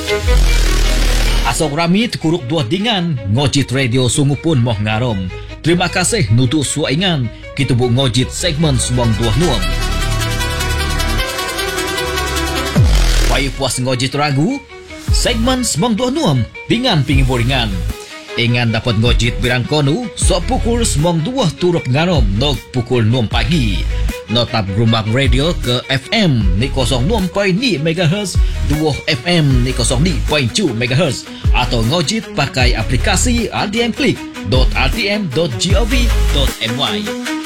Asok ramit kuruk dua dingan ngojit radio sungupun moh ngarom. Terima kasih nutu suaingan kita bu ngojit segmen semong dua nuam. Payu puas ngojit ragu segmen semong dua nuam bingan pingin boringan. Ingan dapat ngojit birang konu so pukul semong dua turut ngarom nog pukul 6 pagi. Notap gerumbang radio ke FM ni 06.2 MHz, 2 FM ni 02.2 MHz atau ngojit pakai aplikasi RTM Click.rtm.gov.my.